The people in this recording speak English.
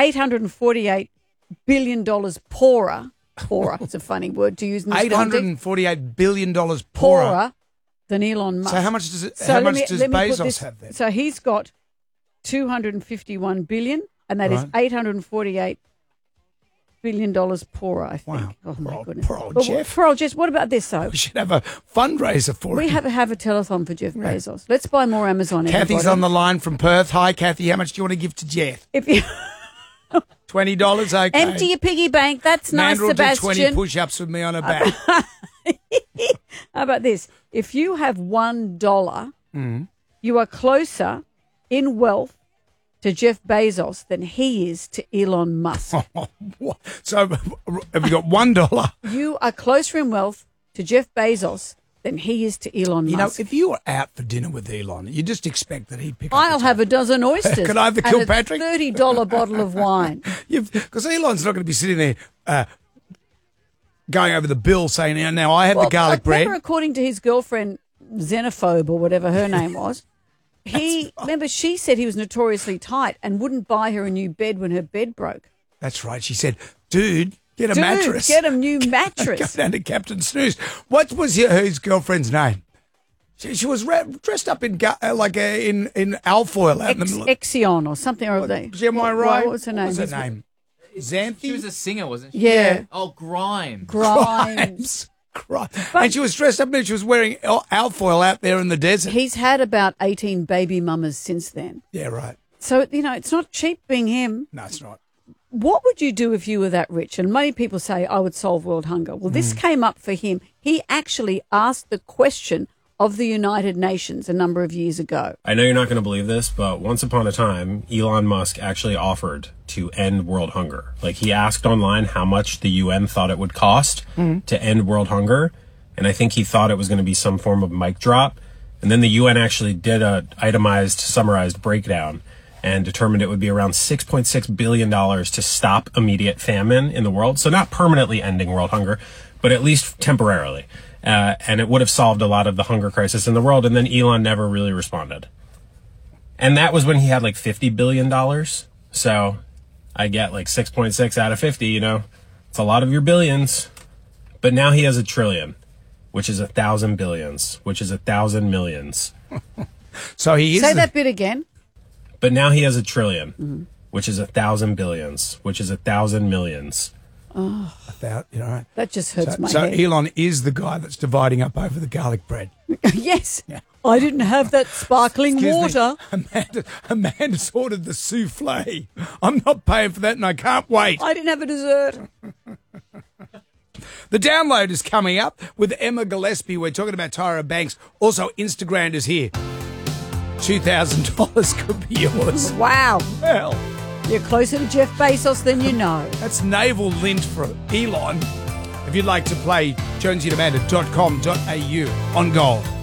$848 billion poorer. Poorer, it's a funny word to use in this $848 billion poorer than Elon Musk. So how much does Bezos have then? So he's got $251 billion, and that is $848 billion poorer, I think. Wow. Oh, my goodness. Poor old Jeff. Poor old Jeff. What about this, though? We should have a fundraiser for him. We have a telethon for Jeff Bezos. Let's buy more Amazon. Kathy's everybody. on the line from Perth. Hi, Kathy. How much do you want to give to Jeff? If you $20, okay. empty your piggy bank, that's nice, Mandrel Sebastian. did 20 push-ups with me on her back. How about this? If you have $1, you are closer in wealth to Jeff Bezos than he is to Elon Musk. So have you got $1? You are closer in wealth to Jeff Bezos than he is to Elon Musk. You know, if you were out for dinner with Elon, you just expect that he'd pick up I'll have a dozen oysters. Can I have the Kilpatrick? And a $30 bottle of wine. Because Elon's not going to be sitting there going over the bill saying, now I have the garlic bread. Remember, according to his girlfriend, Xenophobe or whatever her name was, remember she said he was notoriously tight and wouldn't buy her a new bed when her bed broke. That's right. She said, dude, get a mattress. Get a new mattress. Go down to Captain Snooze. What was his girlfriend's name? She was dressed up in alfoil out in the middle. Exion or something. Am I right? What was her name? Xanthi? She was a singer, wasn't she? Yeah. Oh, Grimes. Grimes. And she was dressed up and she was wearing alfoil out there in the desert. He's had about 18 baby mamas since then. Yeah, right. So, it's not cheap being him. No, it's not. What would you do if you were that rich? And many people say, I would solve world hunger. Well, this came up for him. He actually asked the question of the United Nations a number of years ago. I know you're not going to believe this, but once upon a time, Elon Musk actually offered to end world hunger. Like, he asked online how much the UN thought it would cost to end world hunger. And I think he thought it was going to be some form of mic drop. And then the UN actually did a itemized, summarized breakdown and determined it would be around $6.6 billion to stop immediate famine in the world. So not permanently ending world hunger, but at least temporarily. And it would have solved a lot of the hunger crisis in the world. And then Elon never really responded. And that was when he had like $50 billion. So I get like 6.6 out of 50, it's a lot of your billions. But now he has $1 trillion, which is 1,000 billions, which is 1,000 millions. So he is. Say that bit again. But now he has $1 trillion, which is 1,000 billions, which is 1,000 millions. Oh, that just hurts my head. So Elon is the guy that's dividing up over the garlic bread. Yes. Yeah. I didn't have that sparkling water. Amanda's ordered the souffle. I'm not paying for that and I can't wait. I didn't have a dessert. The download is coming up with Emma Gillespie. We're talking about Tyra Banks. Also, Instagram is here. $2,000 could be yours. Wow. Well, you're closer to Jeff Bezos than you know. That's naval lint for Elon. If you'd like to play, jonesyandamanda.com.au on gold.